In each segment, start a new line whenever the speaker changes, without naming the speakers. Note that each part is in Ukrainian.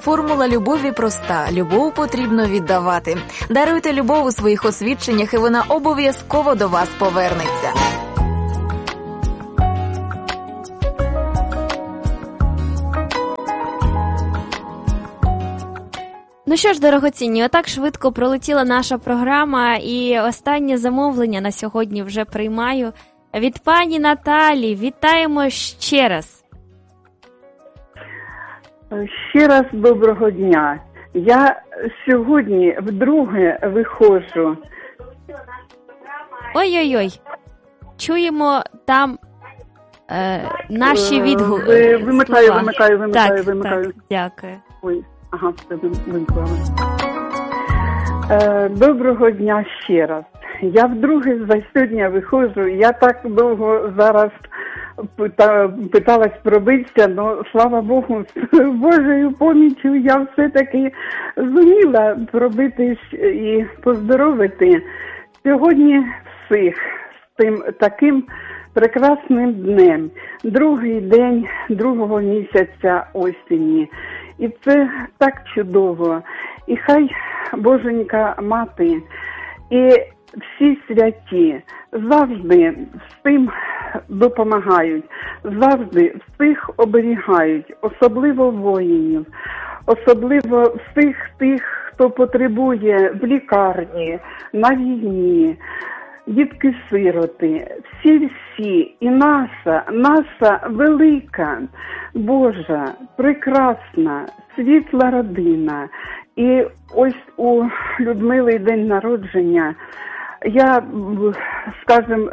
Формула любові проста. Любов потрібно віддавати. Даруйте любов у своїх освідченнях, і вона обов'язково до вас повернеться.
Ну що ж, дорогоцінні, отак швидко пролетіла наша програма, і останнє замовлення на сьогодні вже приймаю від пані Наталі. Вітаємо ще раз.
Ще раз доброго дня. Я сьогодні вдруге виходжу.
Ой-ой-ой, чуємо там наші відгуки.
Вимикаю.
Так, дякую.
Ой, ага, все вимкнула. Доброго дня ще раз. Я вдруге за сьогодні виходжу. Я так довго зараз питалась пробитися, але, слава Богу, з Божою поміччю я все-таки зуміла пробитись і поздоровити. Сьогодні всіх з тим таким прекрасним днем, другий день другого місяця осені. І це так чудово. І хай Боженька Мати і всі святі завжди всім допомагають, завжди всіх оберігають, особливо воїнів, особливо всіх тих, хто потребує в лікарні, на війні, дітки-сироти, всі, і наша велика, Божа, прекрасна, світла родина. І ось у Людмили день народження. Я, скажімо,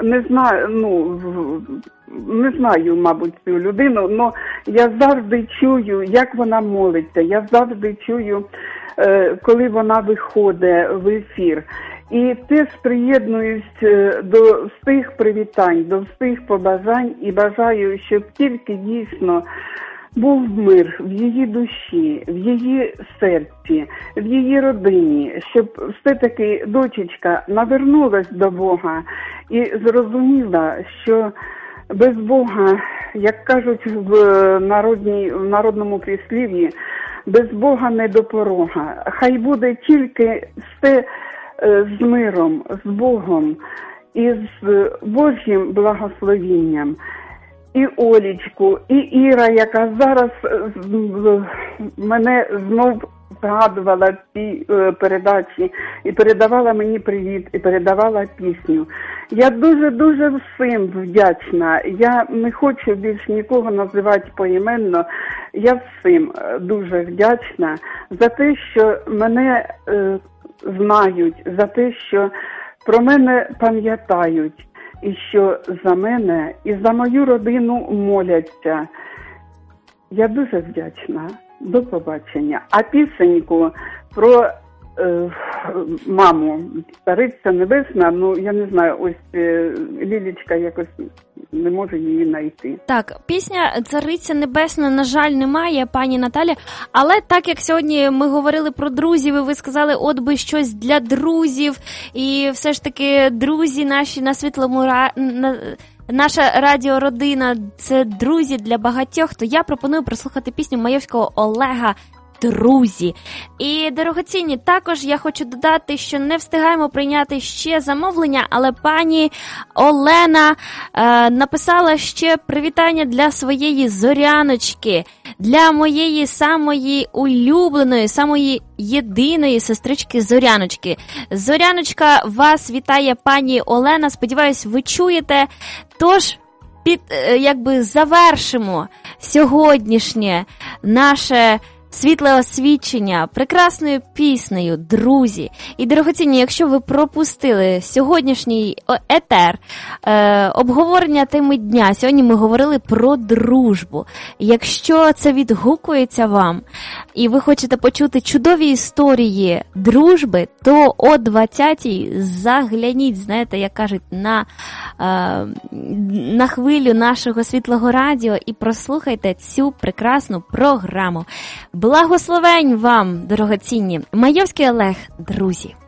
не знаю, мабуть, цю людину, але я завжди чую, як вона молиться, я завжди чую, коли вона виходить в ефір. І теж приєднуюсь до всіх привітань, до всіх побажань і бажаю, щоб тільки дійсно був мир в її душі, в її серці, в її родині, щоб все-таки дочечка навернулась до Бога і зрозуміла, що без Бога, як кажуть в народному прислів'ї, без Бога не до порога. Хай буде тільки все з миром, з Богом і з Божим благословінням. І Олічку, і Іра, яка зараз мене знов згадувала в цій передачі і передавала мені привіт, і передавала пісню. Я дуже-дуже всім вдячна. Я не хочу більш нікого називати поіменно. Я всім дуже вдячна за те, що мене знають, за те, що про мене пам'ятають. І що за мене і за мою родину моляться. Я дуже вдячна. До побачення. А пісеньку про маму, Цариця Небесна, я не знаю, ось Лілічка якось не може її знайти.
Так, пісня «Цариця Небесна», на жаль, немає, пані Наталі, але так як сьогодні ми говорили про друзів, і ви сказали, от би щось для друзів, і все ж таки друзі наші на світлому наша радіородина – це друзі для багатьох, то я пропоную прослухати пісню Майовського Олега «Друзі». І, дорогоцінні, також я хочу додати, що не встигаємо прийняти ще замовлення, але пані Олена написала ще привітання для своєї Зоряночки, для моєї самої улюбленої, самої єдиної сестрички Зоряночки. Зоряночка, вас вітає пані Олена, сподіваюсь, ви чуєте. Тож, завершимо сьогоднішнє наше світле освічення прекрасною піснею «Друзі». І, дорогоцінні, якщо ви пропустили сьогоднішній етер, обговорення теми дня, сьогодні ми говорили про дружбу. Якщо це відгукується вам, і ви хочете почути чудові історії дружби, то о 20-й загляніть, знаєте, як кажуть, на хвилю нашого світлого радіо і прослухайте цю прекрасну програму. Благословень вам, дорогоцінні! Майовський Олег, «Друзі».